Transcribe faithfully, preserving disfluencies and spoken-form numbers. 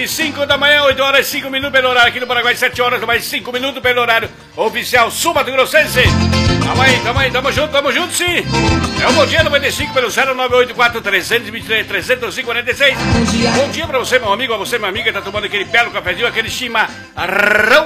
cinco da manhã, oito horas e cinco minutos pelo horário aqui no Paraguai, sete horas mais cinco minutos pelo horário oficial Sul Mato Grossense. Tamo aí, tamo aí, tamo junto, tamo junto sim. É o Bom Dia noventa e cinco pelo zero nove oito quatro três dois três, três zero cinco quatro seis. Bom dia pra você, meu amigo, a você, minha amiga, tá tomando aquele belo cafezinho, aquele chimarrão